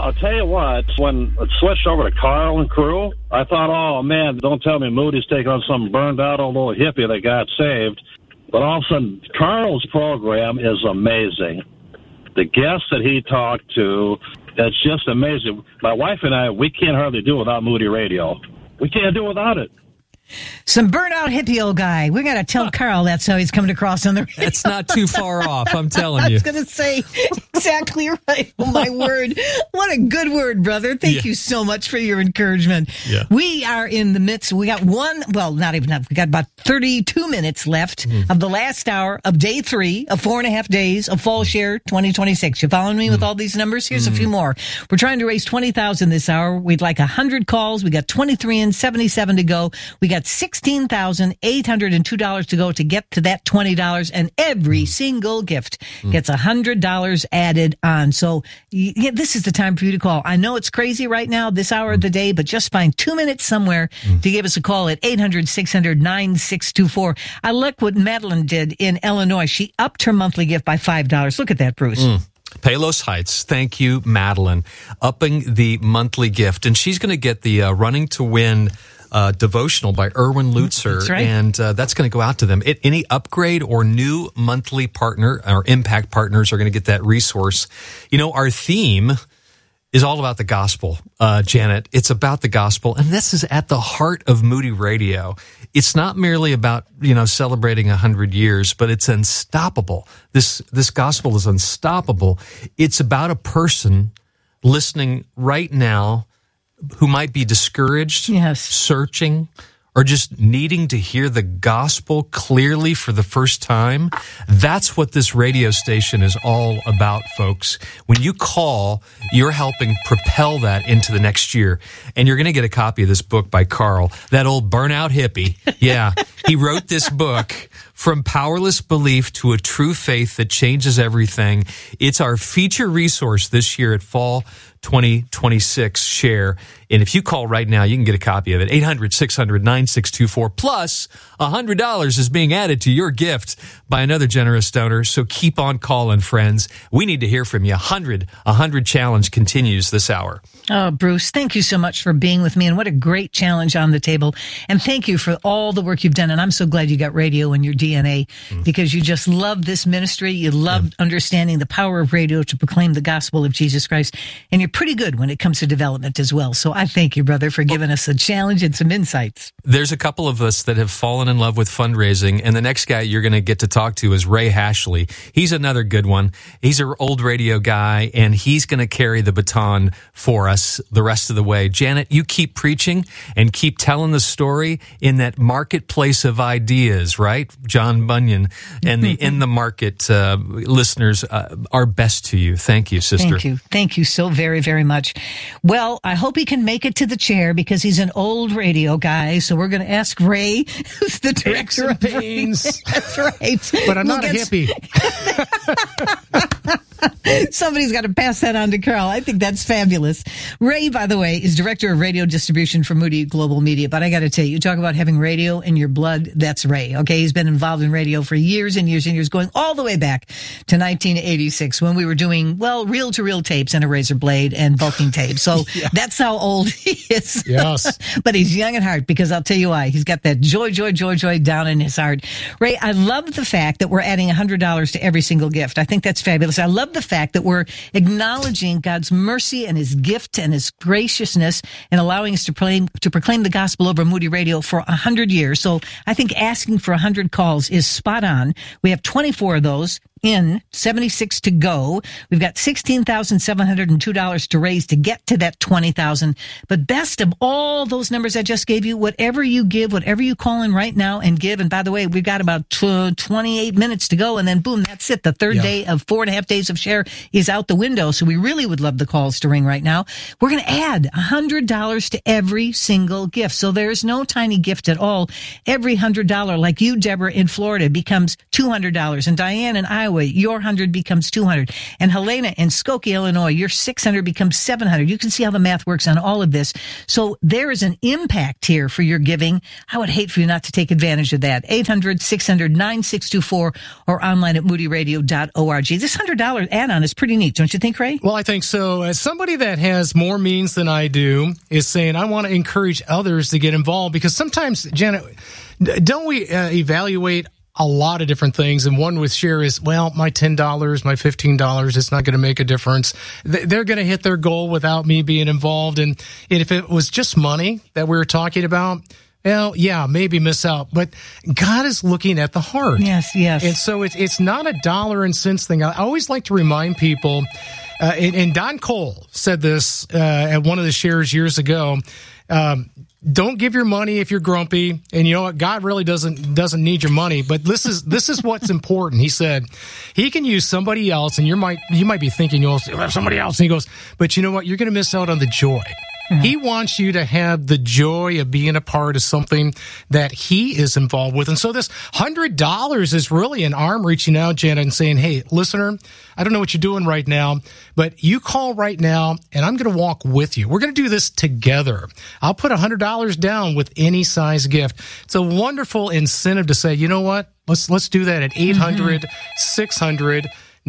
I'll tell you what, when it switched over to Carl and crew, I thought, oh, man, don't tell me Moody's taking on some burned-out old little hippie that got saved. But all of a sudden, Carl's program is amazing. The guests that he talked to, it's just amazing. My wife and I, we can't hardly do without Moody Radio. We can't do without it. Some burnout hippie old guy. We got to tell Carl that's how he's coming across on the radio. That's not too far off, I'm telling you. I was going to say exactly right. Oh, my word. What a good word, brother. Thank you so much for your encouragement. Yeah. We are in the midst. We got not even enough. We got about 32 minutes left of the last hour of day 3 of 4.5 days of Fall Share 2026. You following me with all these numbers? Here's a few more. We're trying to raise $20,000 this hour. We'd like 100 calls. We got 23 and 77 to go. We got $16,802 to go to get to that $20, and every single gift gets $100 added on. So this is the time for you to call. I know it's crazy right now, this hour of the day, but just find 2 minutes somewhere to give us a call at 800-600-9624. I like what Madeline did in Illinois. She upped her monthly gift by $5. Look at that, Bruce. Palos Heights. Thank you, Madeline. Upping the monthly gift. And she's going to get the Running to Win devotional by Erwin Lutzer. That's right. And that's going to go out to them. Any upgrade or new monthly partner or impact partners are going to get that resource. You know, our theme is all about the gospel, Janet. It's about the gospel. And this is at the heart of Moody Radio. It's not merely about, celebrating 100 years, but it's unstoppable. This gospel is unstoppable. It's about a person listening right now who might be discouraged, searching, or just needing to hear the gospel clearly for the first time. That's what this radio station is all about, folks. When you call, you're helping propel that into the next year. And you're going to get a copy of this book by Carl, that old burnout hippie. Yeah, he wrote this book, From Powerless Belief to a True Faith That Changes Everything. It's our feature resource this year at Fall 2026 Share. And if you call right now, you can get a copy of it. 800-600-9624. Plus, $100 is being added to your gift by another generous donor. So keep on calling, friends. We need to hear from you. 100 challenge continues this hour. Oh, Bruce, thank you so much for being with me. And what a great challenge on the table. And thank you for all the work you've done. And I'm so glad you got radio in your DNA because you just love this ministry. You love understanding the power of radio to proclaim the gospel of Jesus Christ. And you're pretty good when it comes to development as well. So I thank you, brother, for giving us a challenge and some insights. There's a couple of us that have fallen in love with fundraising, and the next guy you're going to get to talk to is Ray Hashley. He's another good one. He's an old radio guy, and he's going to carry the baton for us the rest of the way. Janet, you keep preaching and keep telling the story in that marketplace of ideas, right? John Bunyan and the In the Market listeners, our best to you. Thank you, sister. Thank you. Thank you so very, very much. Well, I hope he can make it to the chair because he's an old radio guy. So we're going to ask Ray, who's the director of pains. That's right. But I'm not a hippie. Somebody's got to pass that on to Carl. I think that's fabulous. Ray, by the way, is director of radio distribution for Moody Global Media. But I got to tell you, talk about having radio in your blood. That's Ray. Okay. He's been involved in radio for years and years and years, going all the way back to 1986 when we were doing, reel to reel tapes and a razor blade and bulking tape. So that's how old he is. Yes. But he's young at heart because I'll tell you why. He's got that joy down in his heart. Ray, I love the fact that we're adding $100 to every single gift. I think that's fabulous. I love the fact that we're acknowledging God's mercy and his gift and his graciousness and allowing us to proclaim the gospel over Moody Radio for 100 years. So I think asking for 100 calls is spot on. We have 24 of those in, 76 to go. We've got $16,702 to raise to get to that $20,000. But best of all those numbers I just gave you, whatever you give, whatever you call in right now and give. And by the way, we've got about 28 minutes to go. And then boom, that's it. The third day of 4.5 days of Share is out the window. So we really would love the calls to ring right now. We're going to add $100 to every single gift. So there's no tiny gift at all. Every $100, like you, Deborah, in Florida, becomes $200. And Diane in Iowa Iowa, your 100 becomes 200. And Helena in Skokie, Illinois, your 600 becomes 700. You can see how the math works on all of this. So there is an impact here for your giving. I would hate for you not to take advantage of that. 800-600-9624 or online at moodyradio.org. This $100 add-on is pretty neat, don't you think, Ray? Well, I think so. As somebody that has more means than I do is saying, I want to encourage others to get involved, because sometimes, Janet, don't we evaluate a lot of different things? And one with share is, well, my $10, my $15, it's not going to make a difference. They're going to hit their goal without me being involved. And if it was just money that we were talking about, well, yeah, maybe miss out. But God is looking at the heart. Yes. And so it's not a dollar and cents thing. I always like to remind people, and Don Cole said this at one of the shares years ago, don't give your money if you're grumpy. And you know what? God really doesn't need your money. But this is what's important. He said he can use somebody else, and you might be thinking you'll have somebody else. And he goes, but you know what? You're going to miss out on the joy. Mm-hmm. He wants you to have the joy of being a part of something that he is involved with. And so this $100 is really an arm reaching out, Janet, and saying, hey, listener, I don't know what you're doing right now, but you call right now, and I'm going to walk with you. We're going to do this together. I'll put $100 down with any size gift. It's a wonderful incentive to say, you know what? Let's do that at 800-600-9624,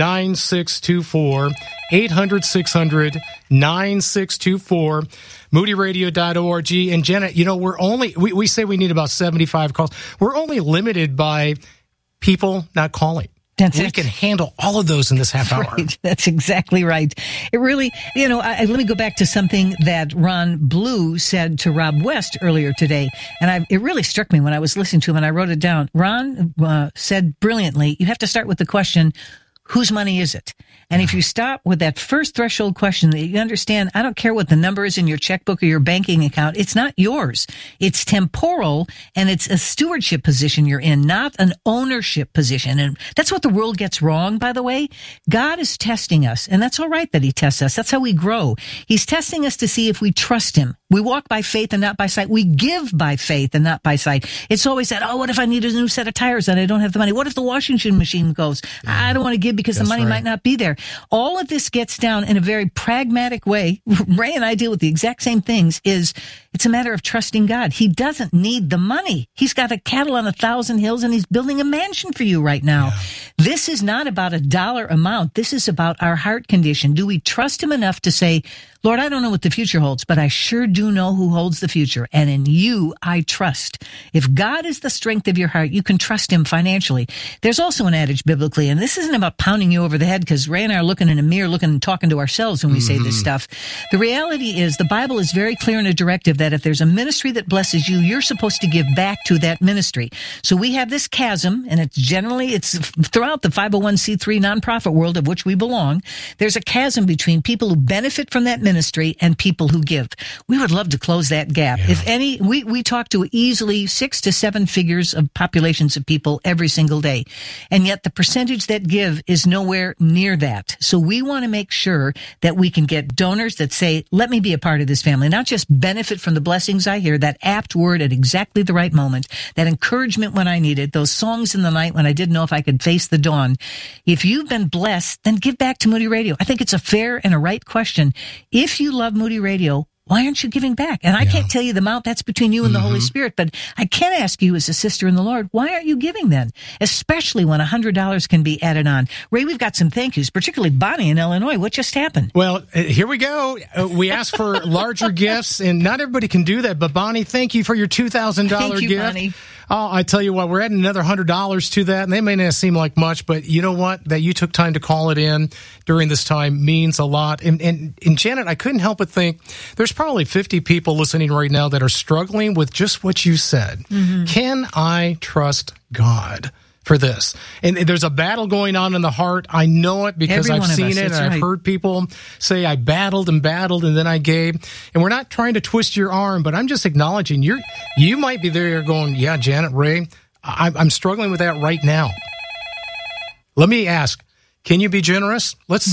800-600-9624, moodyradio.org. And Janet, you know, we say we need about 75 calls. We're only limited by people not calling. We can handle all of those in this half hour. Right. That's exactly right. It really, you know, let me go back to something that Ron Blue said to Rob West earlier today. And it really struck me when I was listening to him and I wrote it down. Ron said brilliantly, you have to start with the question, whose money is it? And if you stop with that first threshold question, that you understand, I don't care what the number is in your checkbook or your banking account. It's not yours. It's temporal, and it's a stewardship position you're in, not an ownership position. And that's what the world gets wrong, by the way. God is testing us, and that's all right that he tests us. That's how we grow. He's testing us to see if we trust him. We walk by faith and not by sight. We give by faith and not by sight. It's always that, what if I need a new set of tires and I don't have the money? What if the washing machine goes? I don't want to give because the money might not be there. All of this gets down in a very pragmatic way. Ray and I deal with the exact same things. It's a matter of trusting God. He doesn't need the money. He's got a cattle on 1,000 hills and he's building a mansion for you right now. Yeah. This is not about a dollar amount. This is about our heart condition. Do we trust him enough to say, Lord, I don't know what the future holds, but I sure do know who holds the future. And in you, I trust. If God is the strength of your heart, you can trust him financially. There's also an adage biblically, and this isn't about pounding you over the head because Ray and I are looking in a mirror, looking and talking to ourselves when we say this stuff. The reality is the Bible is very clear in a directive that if there's a ministry that blesses you, you're supposed to give back to that ministry. So we have this chasm, and it's throughout the 501c3 nonprofit world of which we belong. There's a chasm between people who benefit from that ministry and people who give. We would love to close that gap. Yeah. If any, we talk to easily 6 to 7 figures of populations of people every single day. And yet the percentage that give is nowhere near that. So we want to make sure that we can get donors that say, let me be a part of this family, not just benefit from the blessings I hear, that apt word at exactly the right moment, that encouragement when I need it, those songs in the night when I didn't know if I could face the dawn. If you've been blessed, then give back to Moody Radio. I think it's a fair and a right question. If you love Moody Radio, why aren't you giving back? And I can't tell you the amount, that's between you and the Holy Spirit, but I can ask you as a sister in the Lord, why aren't you giving then? Especially when $100 can be added on. Ray, we've got some thank yous, particularly Bonnie in Illinois. What just happened? Well, here we go. We asked for larger gifts, and not everybody can do that, but Bonnie, thank you for your $2,000 gift. Thank you, Bonnie. Oh, I tell you what, we're adding another $100 to that, and they may not seem like much, but you know what? That you took time to call it in during this time means a lot. And Janet, I couldn't help but think there's probably 50 people listening right now that are struggling with just what you said. Mm-hmm. Can I trust God for this? And there's a battle going on in the heart. I know it because I've seen it, and I've heard people say I battled and then I gave. And we're not trying to twist your arm, but I'm just acknowledging you might be there going, yeah, Janet, Ray, I'm struggling with that right now. Let me ask, can you be generous? Let's see.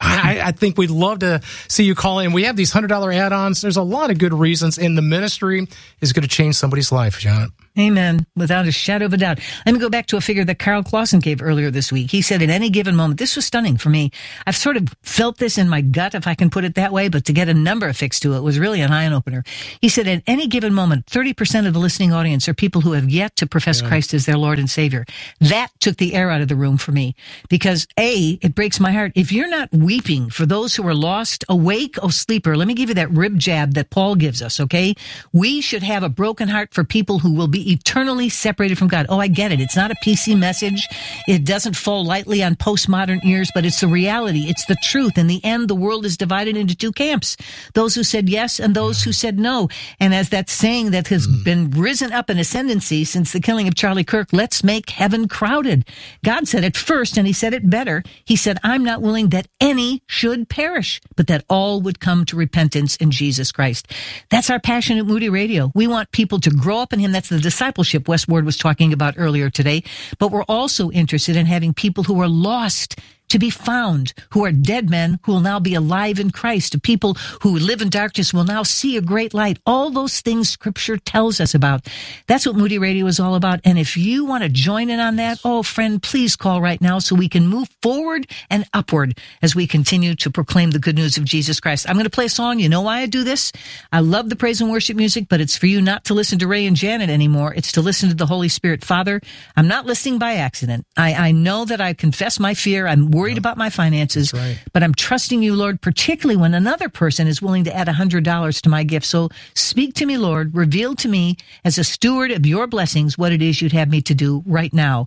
I think we'd love to see you call in. We have these $100 add-ons. There's a lot of good reasons, and the ministry is going to change somebody's life, Janet. Amen. Without a shadow of a doubt. Let me go back to a figure that Carl Clausen gave earlier this week. He said at any given moment, this was stunning for me. I've sort of felt this in my gut, if I can put it that way, but to get a number affixed to it was really an eye-opener. He said at any given moment, 30% of the listening audience are people who have yet to profess Christ as their Lord and Savior. That took the air out of the room for me because it breaks my heart. If you're not weeping for those who are lost, awake, O sleeper, let me give you that rib jab that Paul gives us, okay? We should have a broken heart for people who will be eternally separated from God. Oh, I get it. It's not a PC message. It doesn't fall lightly on postmodern ears, but it's the reality. It's the truth. In the end, the world is divided into two camps. Those who said yes and those who said no. And as that saying that has been risen up in ascendancy since the killing of Charlie Kirk, let's make heaven crowded. God said it first, and he said it better. He said, I'm not willing that any should perish, but that all would come to repentance in Jesus Christ. That's our passion at Moody Radio. We want people to grow up in him. That's the discipleship Wes Ward was talking about earlier today. But we're also interested in having people who are lost to be found, who are dead men who will now be alive in Christ, to people who live in darkness will now see a great light. All those things Scripture tells us about. That's what Moody Radio is all about. And if you want to join in on that, oh, friend, please call right now so we can move forward and upward as we continue to proclaim the good news of Jesus Christ. I'm going to play a song. You know why I do this? I love the praise and worship music, but it's for you not to listen to Ray and Janet anymore. It's to listen to the Holy Spirit. Father, I'm not listening by accident. I know that I confess my fear. I'm worried about my finances, but I'm trusting you, Lord, particularly when another person is willing to add $100 to my gift. So speak to me, Lord. Reveal to me as a steward of your blessings what it is you'd have me to do right now.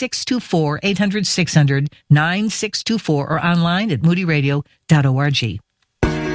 800-600-9624, 800-600-9624, or online at moodyradio.org.